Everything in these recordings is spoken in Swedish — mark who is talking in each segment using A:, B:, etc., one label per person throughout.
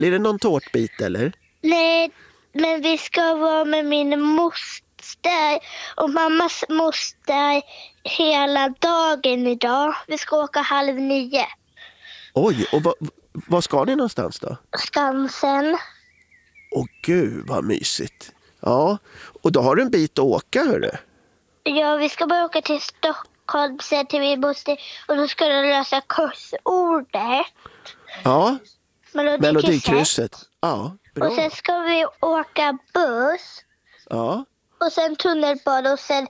A: Blir det någon tårtbit eller?
B: Nej, men vi ska vara med min moster och mammas moster hela dagen idag. Vi ska åka 8:30.
A: Oj, och vad ska ni någonstans då?
B: Skansen.
A: Åh gud, vad mysigt. Ja, och då har du en bit att åka, hörru.
B: Ja, vi ska bara åka till Stockholm sen till min moster och då ska de lösa kursordet.
A: Ja,
B: Melodikrysset.
A: Melodikrysset. Ja, bra.
B: Och sen ska vi åka buss.
A: Ja,
B: Och sen tunnelbana och sen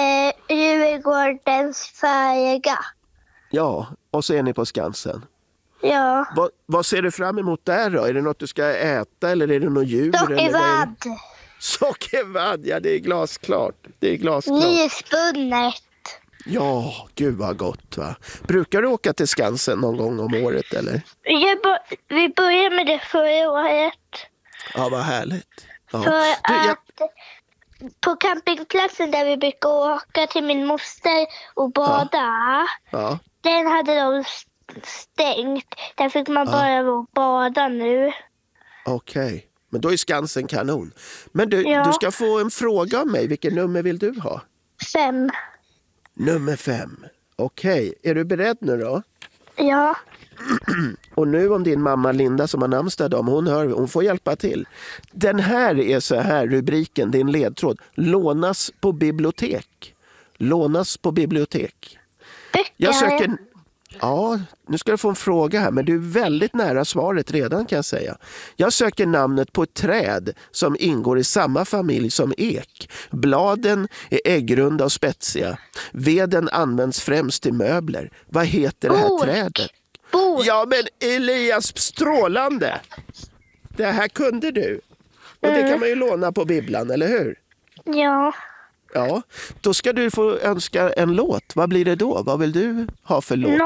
B: Djurgårdens färja.
A: ja, och så är ni på Skansen.
B: Ja.
A: Vad ser du fram emot där då? Är det något du ska äta eller är det något djur?
B: Sockervadd.
A: Sockervadd, ja det är glasklart. Det är glasklart.
B: Nyspunnet.
A: Ja, gud vad gott va. Brukar du åka till Skansen någon gång om året eller?
B: Vi började med det förra året.
A: Ja, vad härligt. Ja.
B: För
A: Du,
B: att på campingplatsen där vi brukar åka till min moster och bada.
A: Ja.
B: Den hade de stängt. Där fick man bara vara och bada nu.
A: Okej, men då är Skansen kanon. Men du ska få en fråga av mig. Vilken nummer vill du ha?
B: 5.
A: Nummer 5. Okej, är du beredd nu då?
B: Ja.
A: Och nu om din mamma Linda som har namnsdag om hon får hjälpa till. Den här är så här rubriken, din ledtråd. Lånas på bibliotek. Lånas på bibliotek.
B: Böcker.
A: Jag söker... Ja, nu ska du få en fråga här, men du är väldigt nära svaret redan kan jag säga. Jag söker namnet på ett träd som ingår i samma familj som ek. Bladen är äggrunda och spetsiga. Veden används främst till möbler. Vad heter det här trädet?
B: Bok.
A: Ja, men Elias, strålande! Det här kunde du. Och det kan man ju låna på bibblan, eller hur?
B: Ja.
A: Ja, då ska du få önska en låt. Vad blir det då? Vad vill du ha för låt?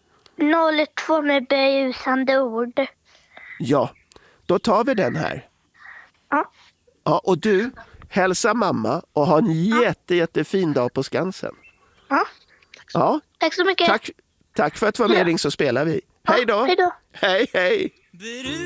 B: 02 med berusande ord.
A: Ja, då tar vi den här.
B: Ja.
A: Ja, och du, hälsa mamma och ha en jättefin dag på Skansen.
B: Ja.
A: Ja,
B: Tack så mycket.
A: tack för att du var med, Ring så spelar vi. Hej då!
B: Hej då.
A: Hej, hej!